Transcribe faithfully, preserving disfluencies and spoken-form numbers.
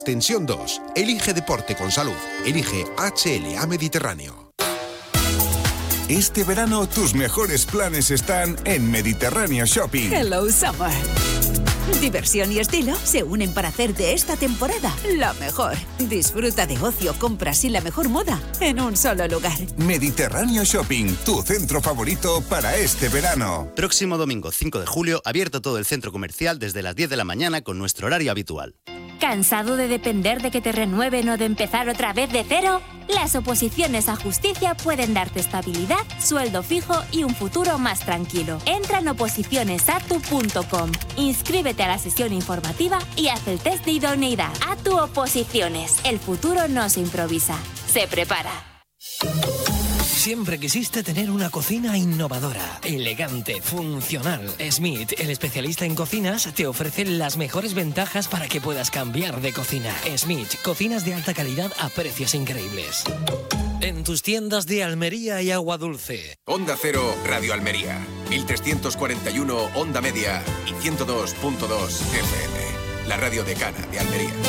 Tensión dos. Elige deporte con salud. Elige H L A Mediterráneo. Este verano tus mejores planes están en Mediterráneo Shopping. Hello Summer. Diversión y estilo se unen para hacer de esta temporada la mejor. Disfruta de ocio, compras y la mejor moda en un solo lugar. Mediterráneo Shopping, tu centro favorito para este verano. Próximo domingo cinco de julio, abierto todo el centro comercial desde las diez de la mañana con nuestro horario habitual. ¿Cansado de depender de que te renueven o de empezar otra vez de cero? Las oposiciones a justicia pueden darte estabilidad, sueldo fijo y un futuro más tranquilo. Entra en oposiciones a tu punto com, inscríbete a la sesión informativa y haz el test de idoneidad. A tu Oposiciones. El futuro no se improvisa, se prepara. Siempre quisiste tener una cocina innovadora, elegante, funcional. Smith, el especialista en cocinas, te ofrece las mejores ventajas para que puedas cambiar de cocina. Smith, cocinas de alta calidad a precios increíbles. En tus tiendas de Almería y Agua Dulce. Onda Cero, Radio Almería. mil trescientos cuarenta y uno Onda Media y ciento dos punto dos F M. La radio decana de Almería.